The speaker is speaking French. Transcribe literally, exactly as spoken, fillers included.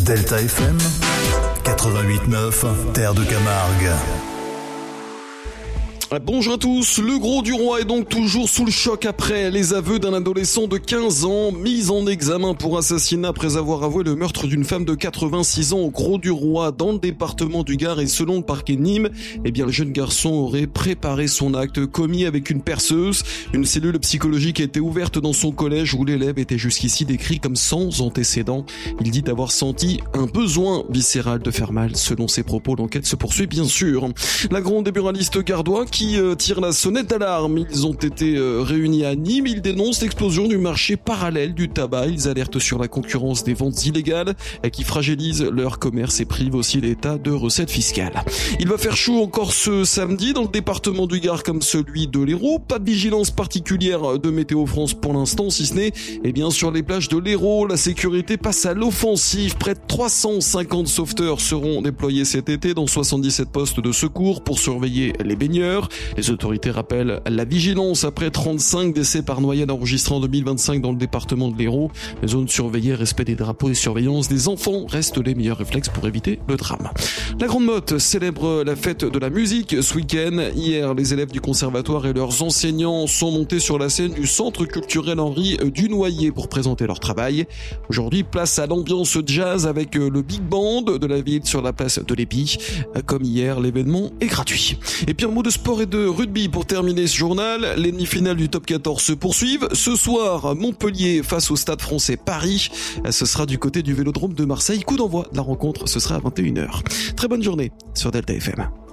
Delta F M quatre-vingt-huit neuf, Terre de Camargue. Bonjour à tous, le Gros du Roi est donc toujours sous le choc après les aveux d'un adolescent de quinze ans mis en examen pour assassinat après avoir avoué le meurtre d'une femme de quatre-vingt-six ans au Gros du Roi dans le département du Gard. Et selon le parquet de Nîmes, eh bien le jeune garçon aurait préparé son acte commis avec une perceuse. Une cellule psychologique a été ouverte dans son collège où l'élève était jusqu'ici décrit comme sans antécédent. Il dit avoir senti un besoin viscéral de faire mal. Selon ses propos, l'enquête se poursuit bien sûr. La Gronde des buralistes gardois qui qui euh, tirent la sonnette d'alarme. Ils ont été euh, réunis à Nîmes. Ils dénoncent l'explosion du marché parallèle du tabac. Ils alertent sur la concurrence des ventes illégales euh, qui fragilisent leur commerce et privent aussi l'État de recettes fiscales. Il va faire chaud encore ce samedi dans le département du Gard comme celui de l'Hérault. Pas de vigilance particulière de Météo France pour l'instant, si ce n'est eh bien sur les plages de l'Hérault. La sécurité passe à l'offensive. Près de trois cent cinquante sauveteurs seront déployés cet été dans soixante-dix-sept postes de secours pour surveiller les baigneurs. Les autorités rappellent la vigilance après trente-cinq décès par noyade enregistrés en deux mille vingt-cinq dans le département de l'Hérault. Les zones surveillées, respect des drapeaux et surveillance des enfants restent les meilleurs réflexes pour éviter le drame. La Grande Motte célèbre la fête de la musique ce week-end. Hier, les élèves du conservatoire et leurs enseignants sont montés sur la scène du centre culturel Henri Dunoyer pour présenter leur travail. Aujourd'hui, place à l'ambiance jazz avec le Big Band de la ville sur la place de l'Épi. Comme hier, l'événement est gratuit. Et puis un mot de sport et de rugby pour terminer ce journal. Les demi-finales du top quatorze se poursuivent. Ce soir, Montpellier face au Stade Français Paris. Ce sera du côté du Vélodrome de Marseille. Coup d'envoi de la rencontre, ce sera à vingt et une heures. Très bonne journée sur Delta F M.